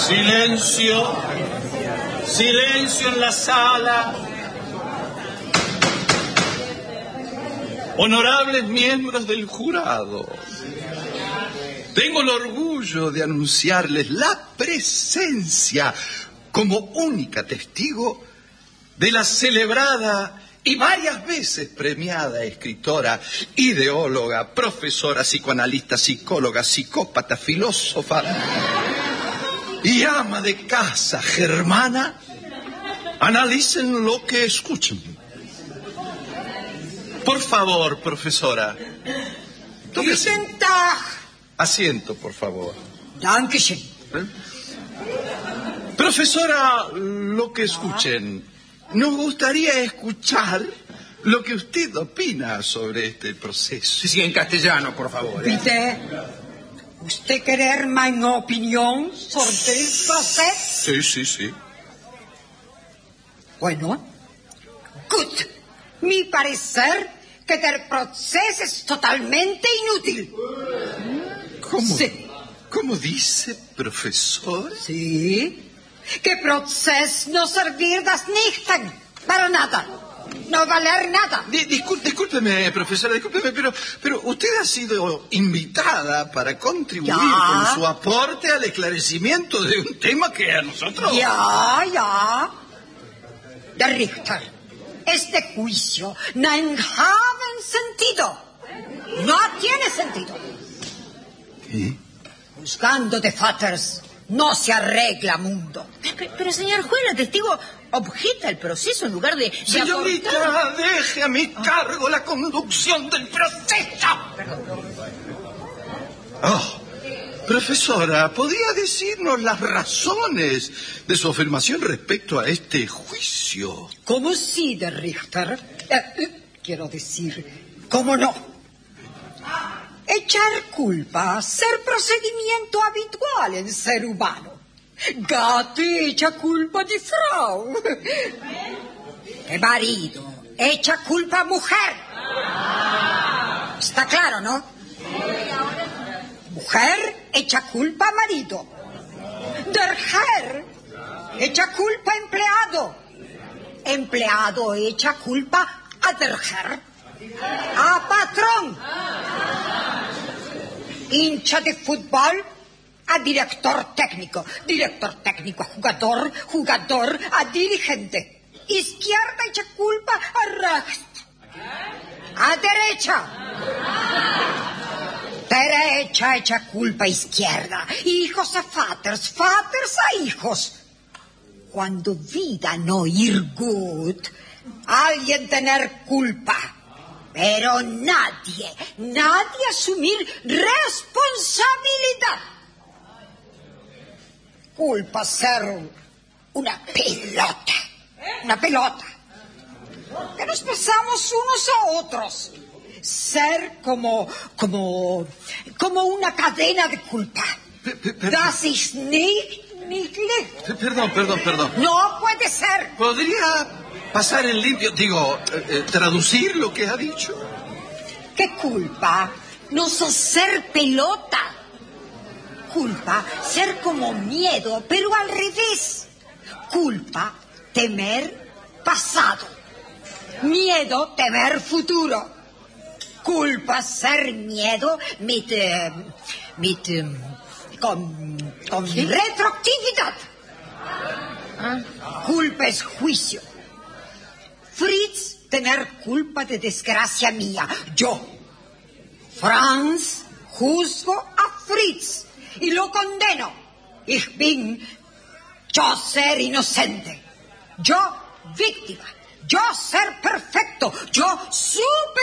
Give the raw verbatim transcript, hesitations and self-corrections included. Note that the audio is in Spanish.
Silencio. Silencio en la sala. Honorables miembros del jurado, tengo el orgullo de anunciarles la presencia como única testigo de la celebrada y varias veces premiada escritora, ideóloga, profesora, psicoanalista, psicóloga, psicópata, filósofa y ama de casa germana. Analicen lo que escuchen. Por favor, profesora. Tómese. Asiento, por favor. Dankeschön. ¿Eh? Profesora, lo que escuchen. Nos gustaría escuchar lo que usted opina sobre este proceso. Sí, sí, en castellano, por favor. ¿eh? Bitte. ¿Usted querer mi opinión sobre el proceso? Sí, sí, sí. Bueno. Gut. Mi parecer que el proceso es totalmente inútil. ¿Cómo? Sí. ¿Cómo dice, profesor? Sí. Que proceso no servir das nichten para nada. No valer nada. Di- discul- discúlpeme, profesora, discúlpeme, pero, pero usted ha sido invitada para contribuir Ya. con su aporte al esclarecimiento de un tema que a nosotros... Ya, ya. Der Richter. Este juicio no have sentido. No tiene sentido. ¿Qué? Juzgando de Vaters no se arregla mundo. Pero, pero señor juez, la testigo objeta el proceso en lugar de... de Señorita, aportar. deje a mi cargo la conducción del proceso. Oh, profesora, ¿podría decirnos las razones de su afirmación respecto a este juicio? ¿Cómo sí, der Richter? Eh, eh, quiero decir, ¿cómo no? Echar culpa, ser procedimiento habitual en ser humano. Gatti echa culpa di Frau. El marido echa culpa a mujer. Está claro, ¿no? Mujer echa culpa a marido. Der Herr echa culpa a empleado. Empleado echa culpa a der Herr. A patrón. Hincha de fútbol a director técnico. Director técnico a jugador. Jugador a dirigente. Izquierda echa culpa a rechts. A derecha. Derecha echa culpa a izquierda. Hijos a Vaters. Vaters a hijos. Cuando vida no ir gut, alguien tener culpa. Pero nadie, nadie asumir responsabilidad. Culpa ser una pelota. Una pelota. Que nos pasamos unos a otros. Ser como, como, como una cadena de culpa. Pe- pe- pe- Das ist nicht, nicht licht. Pe- Perdón, perdón, perdón. No puede ser. ¿Podría pasar en limpio, digo, eh, eh, traducir lo que ha dicho? ¿Qué culpa? No sos ser pelota. Culpa, ser como miedo, pero al revés. Culpa, temer pasado. Miedo, temer futuro. Culpa, ser miedo, mit, eh, mit, eh, con, con retroactividad. Culpa es juicio. Fritz, tener culpa de desgracia mía. Yo, Franz, juzgo a Fritz y lo condeno. Ich bin, yo ser inocente. Yo, víctima. Yo ser perfecto. Yo super